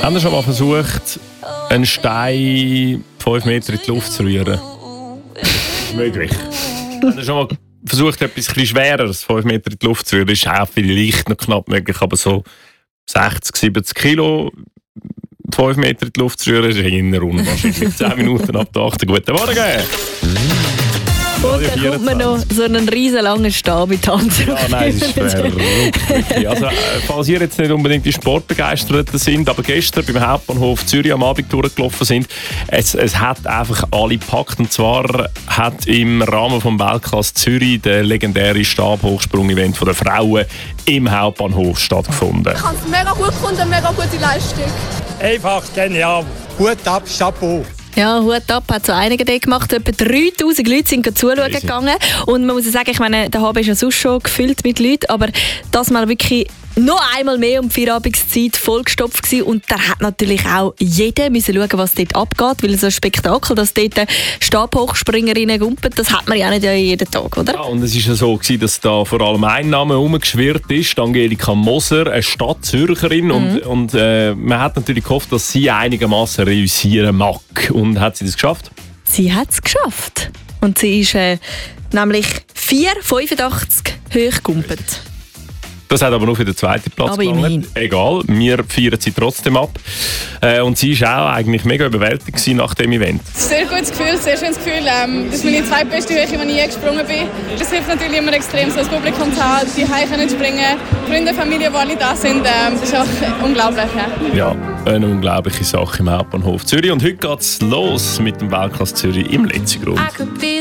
Haben Sie schon mal versucht, einen Stein 5 Meter in die Luft zu rühren? Möglich. Haben Sie schon mal versucht, etwas Schwereres 5 Meter in die Luft zu rühren? Das ist auch vielleicht noch knapp möglich, aber so 60, 70 Kilo 5 Meter in die Luft zu rühren, ist eher unwahrscheinlich. 10 Minuten ab der 8. Guten Morgen! Und dann kommt man noch so einen riesen langen Stab mit Tanzen. Ja, nein, das ist verrückt. Also, falls ihr jetzt nicht unbedingt die Sportbegeisterten sind, aber gestern beim Hauptbahnhof Zürich am Abend durchgelaufen sind, es hat einfach alle gepackt. Und zwar hat im Rahmen vom Weltklasse Zürich der legendäre Stabhochsprung-Event der Frauen im Hauptbahnhof stattgefunden. Ich habe es mega gut gefunden, mega gute Leistung. Einfach genial. Hut ab, Chapeau. Ja, Hut ab, hat so einige Dinge gemacht. Etwa 3000 Leute sind zuschauen gegangen. Und man muss sagen, ich meine, der Hab ist ja sonst schon gefüllt mit Leuten, aber das mal wirklich noch einmal mehr um die Feierabendszeit vollgestopft gewesen. Und da hat natürlich auch jeder müssen schauen, was dort abgeht, weil so ein Spektakel, dass dort Stabhochspringerinnen gumpen, das hat man ja nicht jeden Tag, oder? Ja, und es war ja so, dass da vor allem ein Name herumgeschwirrt ist, Angelika Moser, eine Stadtzürcherin. Und man hat natürlich gehofft, dass sie einigermaßen reüssieren mag. Und hat sie das geschafft? Sie hat es geschafft. Und sie ist nämlich 4,85 hoch gegumpelt. Das hat aber nur für den zweiten Platz aber immerhin. Egal, wir feiern sie trotzdem ab. Und sie war auch eigentlich mega überwältigt nach dem Event. Sehr gutes Gefühl, sehr schönes Gefühl. Das ist meine zweitbeste Höhe, die ich je gesprungen bin. Das hilft natürlich immer extrem, so das Publikum zu haben, die Hause können springen, Freunde, Familie, die alle da sind. Das ist auch unglaublich. Ja, eine unglaubliche Sache im Hauptbahnhof Zürich. Und heute geht es los mit dem Weltklasse Zürich im Letzigrund.